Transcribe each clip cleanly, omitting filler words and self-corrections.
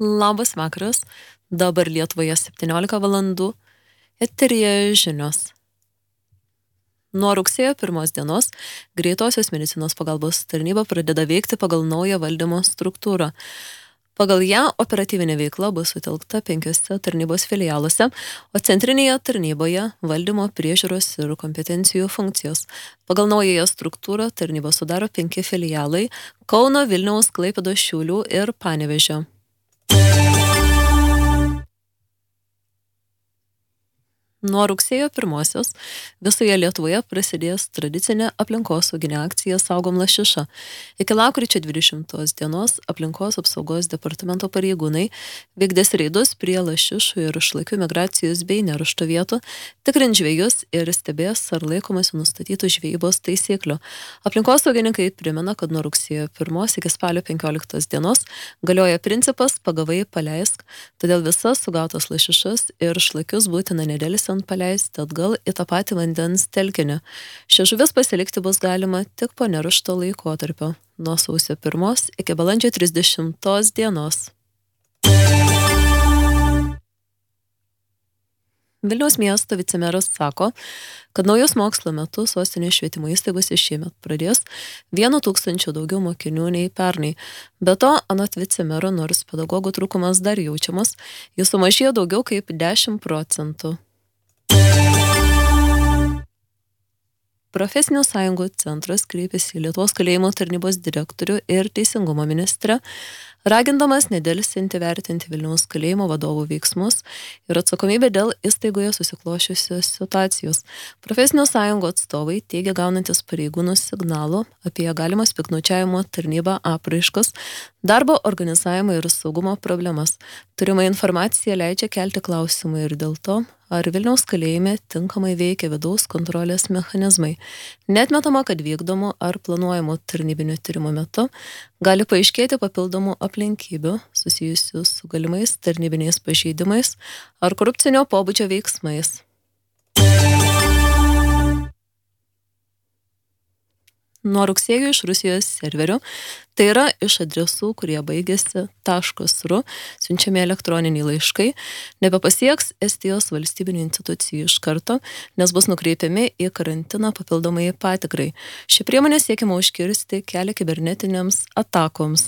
Labas vakaras, dabar Lietuvoje 17 valandų, eteryje žinios. Nuo rugsėjo 1 dienos greitosios medicinos pagalbos tarnyba pradeda veikti pagal naują valdymo struktūrą. Pagal ją operatyvinė veikla bus sutelkta 5 tarnybos filialuose, o centrinėje tarnyboje valdymo, priežiūros ir kompetencijų funkcijos. Pagal naująją struktūrą tarnybą sudaro 5 filialai – Kauno, Vilniaus, Klaipėdos, Šiaulių ir Panevėžio. Nuo rugsėjo 1 visoje Lietuvoje prasidės tradicinė aplinkosauginė akcija Saugom lašišą. Iki lapkričio 20 dienos aplinkos apsaugos departamento pareigūnai vykdės reidus prie lašišų ir šlakių migracijos bei neršto vietų, tikrins žvejus ir stebės, ar laikomasi nustatytų žvejybos taisyklių. Aplinkosaugininkai primena, kad nuo rugsėjo 1 iki spalio 15 dienos galioja principas pagavai paleisk, todėl visas sugautas lašišas ir šlakius būtina nedėlisant paleisti atgal į tą patį vandens telkinį. Šias žuvis pasilikti bus galima tik po neršto laikotarpio, nuo sausio 1 iki balandžio 30 dienos. Vilniaus miesto vicemeras sako, kad naujus mokslo metus sostinės švietimo įstaigose šiemet pradės 1,000 daugiau mokinių nei pernai. Be to, anot vicemero, nors pedagogų trūkumas dar jaučiamas, jis sumažėjo daugiau kaip 10%. Profesinių sąjungų centras kreipėsi į Lietuvos kalėjimo tarnybos direktorių ir teisingumo ministrę, ragindamas nedelsiant įvertinti Vilniaus kalėjimo vadovų veiksmus ir atsakomybę dėl įstaigoje susiklošiusios situacijos. Profesinių sąjungų atstovai teigia gaunantis pareigūnų signalų apie galimas piktnaudžiavimo tarnybą apraiškas, darbo organizavimo ir saugumo problemas. Turima informacija leidžia kelti klausimą ir dėl to, ar Vilniaus kalėjime tinkamai veikia vidaus kontrolės mechanizmai. Neatmetama, kad vykdomų ar planuojamų tarnybinio tyrimo metu gali paaiškėti papildomų aplinkybių susijusių su galimais tarnybiniais pažeidimais ar korupcinio pobūdžio veiksmais. Nuo rugsėjo iš Rusijos serverių, tai yra iš adresų, kurie baigėsi .ru, siunčiami elektroniniai laiškai, nebepasieks Estijos valstybinių institucijų iš karto, nes bus nukreipiami į karantiną papildomai patikrai. Ši priemonė siekiama užkirsti kelią kibernetinėms atakoms.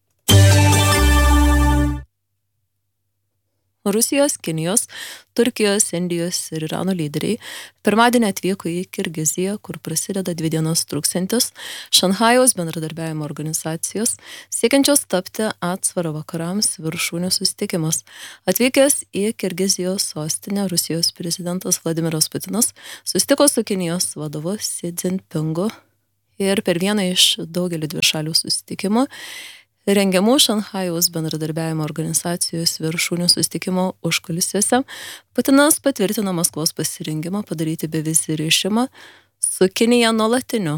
Rusijos, Kinijos, Turkijos, Indijos ir Irano lyderiai pirmadienį atvyko į Kirgiziją, kur prasideda 2 dienas truksiantis Šanchajaus bendradarbiavimo organizacijos, siekiančios tapti atsvarą vakarams viršūnių susitikimas. Atvykęs į Kirgizijos sostinę, Rusijos prezidentas Vladimiras Putinas susitiko su Kinijos vadovu Xi Jinpingu ir per vieną iš daugelį dvišalių susitikimų rengiamų Šanchajaus bendradarbiavimo organizacijos viršūnių susitikimo užkulisiuose Putinas patvirtino Maskvos pasirengimą padaryti bevizį režimą su Kinija nuolatiniu.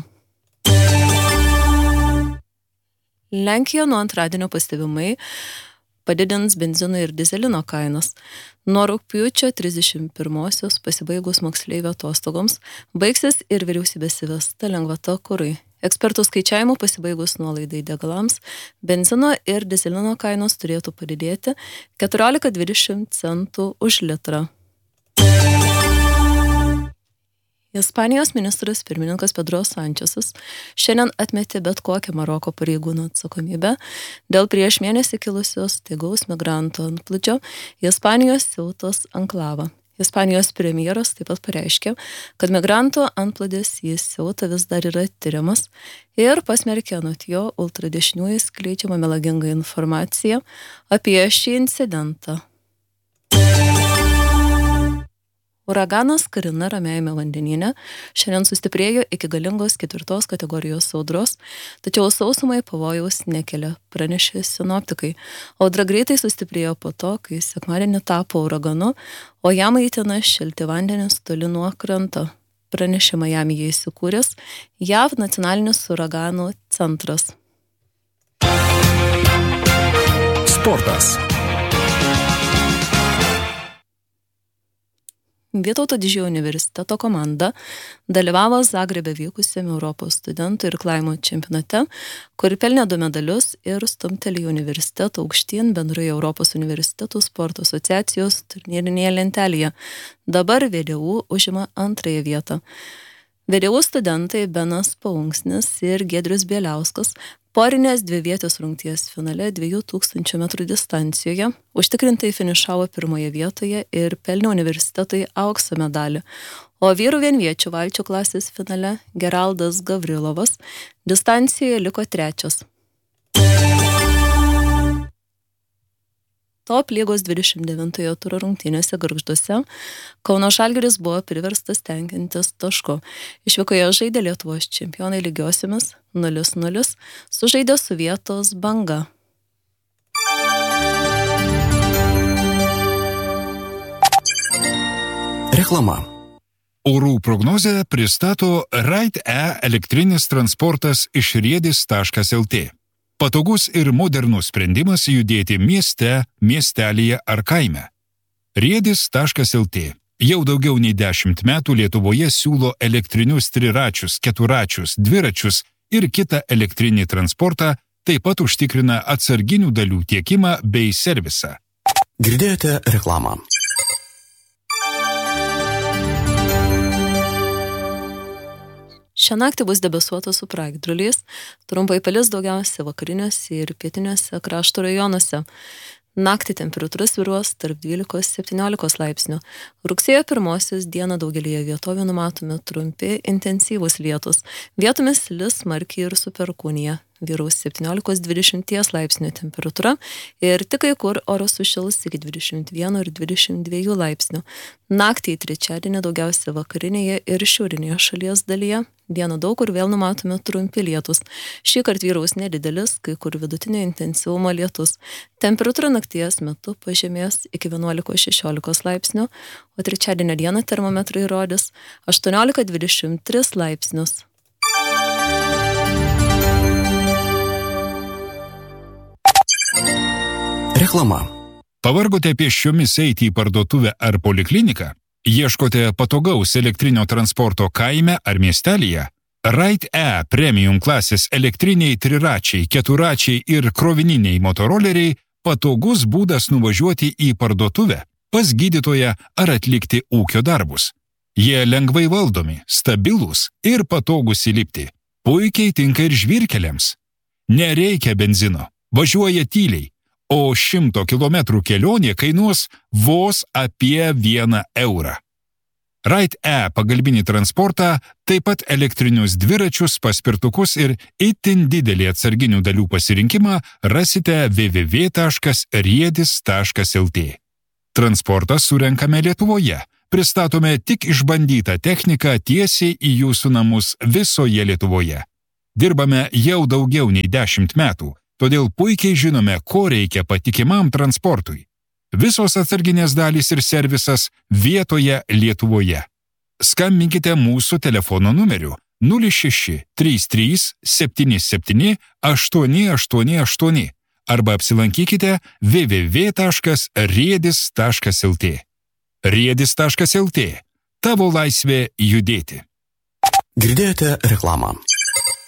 Lenkija nuo antradienio pastebimai padidins benzino ir dizelino kainas. Nuo rugpjūčio 31-osios pasibaigus moksleivių atostogoms baigsis ir vyriausybės įvesta lengvata kurui. Ekspertų skaičiavimų pasibaigus nuolaidai degalams, benzino ir dizelino kainos turėtų padidėti 14–20 centų už litrą. Ispanijos ministras pirmininkas Pedro Sančesas šiandien atmetė bet kokią Maroko pareigūnų atsakomybę dėl prieš mėnesį kilusios staigaus migrantų antplūdžio į Ispanijos Ceutos anklavą. Ispanijos premjeras taip pat pareiškė, kad migrantų antplūdis į Ceutą vis dar yra tiriamas ir pasmerkė anot jo ultradešiniųjų skleidžiamą melagingą informaciją apie šį incidentą. Uraganas Karina Ramiajame vandenyne šiandien sustiprėjo iki galingos 4 kategorijos audros, tačiau sausumai pavojaus nekelia, pranešė sinoptikai. Audra greitai sustiprėjo po to, kai sekmadienį tapo uraganu, o jam maitina šilti vandenis toli nuo kranto. Pranešė Majamyje įsikūręs JAV nacionalinis uraganų centras. Sportas. Vytauto Didžiojo universiteto komanda dalyvavo Zagrebe vykusiame Europos studentų ir klaimo čempionate, kur pelnė 2 medalius ir stumtelėjo universitetą aukštyn bendroje Europos universitetų sporto asociacijos turnyrinėje lentelėje. Dabar VDU užima 2 vietą. VDU studentai Benas Paunksnis ir Giedrius Bieliauskas porinės 2-vietės rungties finale 2000 metrų distancijoje užtikrintai finišavo 1 vietoje ir pelnė universitetui aukso medalį. O vyrų vienviečių valčių klasės finale Geraldas Gavrilovas distancijoje liko 3. Top lygos 29 turo rungtynėse Gargžduose Kauno Žalgiris buvo priverstas tenkintis tašku. Išvykoje žaidė Lietuvos čempionai lygiosiomis 0-0, sužaidė su vietos Banga. Reklama. Orų prognozę pristato Ride-E elektrinis transportas iš riedis.lt. Patogus ir modernus sprendimas judėti mieste, miestelyje ar kaime. Riedis.lt jau daugiau nei 10 metų Lietuvoje siūlo elektrinius triračius, keturačius, dviračius ir kitą elektrinį transportą, taip pat užtikrina atsarginių dalių tiekimą bei servisą. Girdėjote reklamą. Šią naktį bus debesuota su pragiedruliais, trumpai palis daugiausia vakariniuose ir pietiniuose krašto rajonuose. Naktį temperatūra svyruos tarp 12-17 laipsnių. Rugsėjo 1 dieną daugelyje vietovių numatomi trumpi intensyvūs lietūs. Vietomis lis smarkiai ir su perkūnija. Vyraus 17-20 laipsnių temperatūra ir tik kai kur oras sušils iki 21 ir 22 laipsnių. Naktį į trečiadienį daugiausia vakarinėje ir šiaurinėje šalies dalyje. Dieną daug kur vėl numatomi trumpi lietūs. Šįkart vyraus nedidelis, kai kur vidutinio intensyvumo lietus. Temperatūra nakties metu pažemės iki 11-16 laipsnių, o trečiadienio dieną termometrai rodys 18-23 laipsnius. Reklama. Pavargote pėsčiomis eiti į parduotuvę ar polikliniką? Ieškote patogaus elektrinio transporto kaime ar miestelyje? Ride-E premium klasės elektriniai triračiai, keturačiai ir krovininiai motoroleriai patogus būdas nuvažiuoti į parduotuvę, pas gydytoją ar atlikti ūkio darbus. Jie lengvai valdomi, stabilūs ir patogus įlipti. Puikiai tinka ir žvyrkeliams. Nereikia benzino, važiuoja tyliai, o 100 km kelionė kainuos vos apie 1 eurą. Ride-E pagalbinį transportą, taip pat elektrinius dviračius, paspirtukus ir itin didelį atsarginių dalių pasirinkimą rasite www.riedis.lt. Transportą surenkame Lietuvoje. Pristatome tik išbandytą techniką tiesiai į jūsų namus visoje Lietuvoje. Dirbame jau daugiau nei 10 metų. Todėl puikiai žinome, ko reikia patikimam transportui. Visos atsarginės dalys ir servisas vietoje Lietuvoje. Skambinkite mūsų telefono numeriu 06 33 77 888 arba apsilankykite www.riedis.lt. Riedis.lt. Tavo laisvė judėti. Girdėjote reklamą.